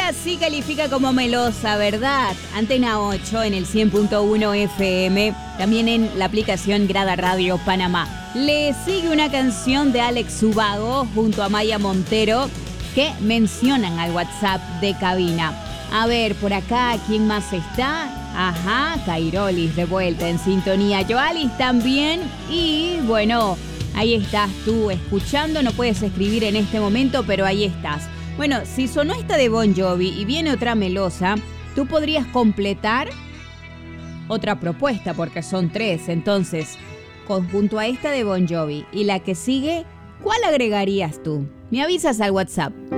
ahora sí califica como melosa, ¿verdad? Antena 8 en el 100.1 FM, también en la aplicación Grada Radio Panamá. Le sigue una canción de Alex Ubago junto a Maya Montero que mencionan al WhatsApp de cabina. A ver, por acá, ¿quién más está? Ajá, Cairolis de vuelta en sintonía. Joalis también. Y bueno, ahí estás tú escuchando. No puedes escribir en este momento, pero ahí estás. Bueno, si sonó esta de Bon Jovi y viene otra melosa, tú podrías completar otra propuesta porque son 3. Entonces, junto a esta de Bon Jovi y la que sigue, ¿cuál agregarías tú? Me avisas al WhatsApp.